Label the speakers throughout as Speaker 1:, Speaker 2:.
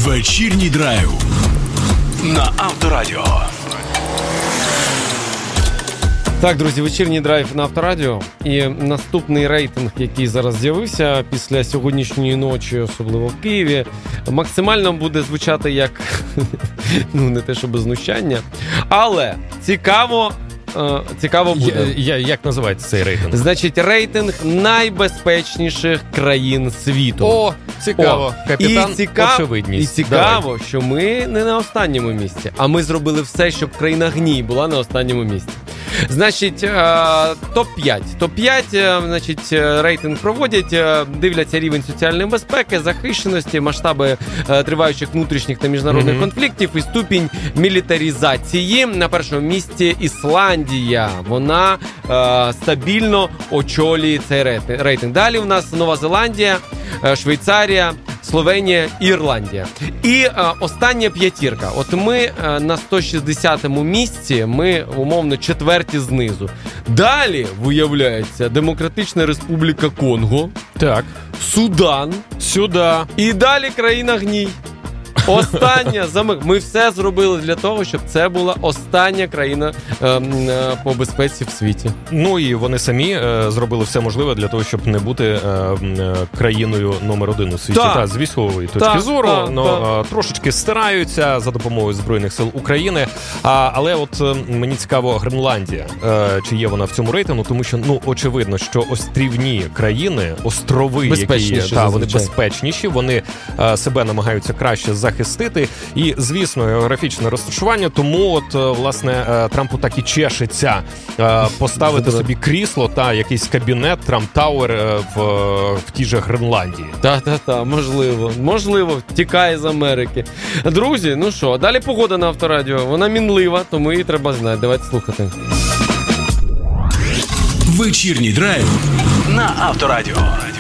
Speaker 1: Вечірній драйв на Авторадіо.
Speaker 2: Так, друзі, вечірній драйв на Авторадіо. І наступний рейтинг, який зараз з'явився після сьогоднішньої ночі, особливо в Києві, максимально буде звучати як, не те, щоб знущання, але цікаво буде.
Speaker 3: Як називається цей рейтинг?
Speaker 2: Значить, рейтинг найбезпечніших країн світу.
Speaker 3: О, цікаво. Капітан очевидність.
Speaker 2: І цікаво, що ми не на останньому місці, а ми зробили все, щоб країна гній була на останньому місці. Значить, топ-5. Топ-5, значить, рейтинг проводять, дивляться рівень соціальної безпеки, захищеності, масштаби триваючих внутрішніх та міжнародних конфліктів і ступінь мілітаризації. На першому місці Ісландія. Вона стабільно очолює цей рейтинг. Далі у нас Нова Зеландія, Швейцарія, Словенія і Ірландія. І остання п'ятірка. От ми на 160-му місці, ми, умовно, четверті знизу. Далі, виявляється, Демократична Республіка Конго.
Speaker 3: Так.
Speaker 2: Судан.
Speaker 3: Сюди.
Speaker 2: І далі країна гній. Остання Ми все зробили для того, щоб це була остання країна по безпеці в світі.
Speaker 3: Ну і вони самі зробили все можливе для того, щоб не бути країною номер один у світі. Та, з військової точки зору, трошечки стараються за допомогою Збройних сил України. Але от мені цікаво, Гренландія, чи є вона в цьому рейтингу, тому що, очевидно, що острівні країни, острови, які вони безпечніші, вони себе намагаються краще захистити. І, звісно, географічне розташування, тому от, власне, Трампу так і чешеться поставити собі крісло та якийсь кабінет Трамп Тауер в тій же Гренландії.
Speaker 2: Можливо, тікає з Америки. Друзі, ну що, далі погода на Авторадіо. Вона мінлива, тому її треба знати. Давайте слухати.
Speaker 1: Вечірній драйв на Авторадіо.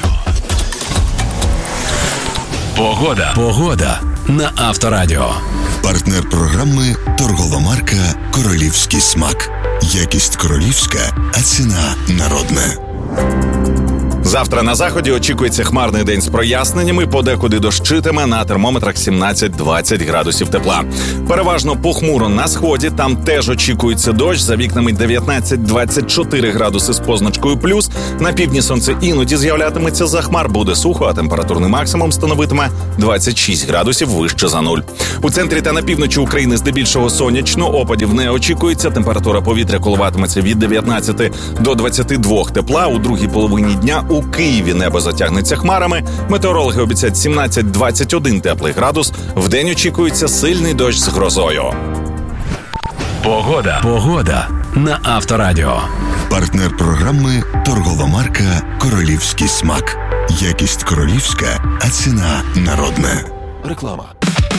Speaker 1: Погода на Авторадіо.
Speaker 4: Партнер програми – торгова марка «Королівський смак». Якість королівська, а ціна народна.
Speaker 5: Завтра на заході очікується хмарний день з проясненнями, подекуди дощитиме, на термометрах 17-20 градусів тепла. Переважно похмуро на сході, там теж очікується дощ, за вікнами 19-24 градуси з позначкою плюс. На півдні сонце іноді з'являтиметься за хмар, буде сухо, а температурний максимум становитиме 26 градусів вище за нуль. У центрі та на півночі України здебільшого сонячно, опадів не очікується, температура повітря коливатиметься від 19 до 22 тепла, у другій половині дня у Києві небо затягнеться хмарами. Метеорологи обіцяють 17-21 теплий градус. Вдень очікується сильний дощ з грозою.
Speaker 1: Погода на Авторадіо.
Speaker 4: Партнер програми – торгова марка «Королівський смак». Якість королівська, а ціна народна.
Speaker 1: Реклама.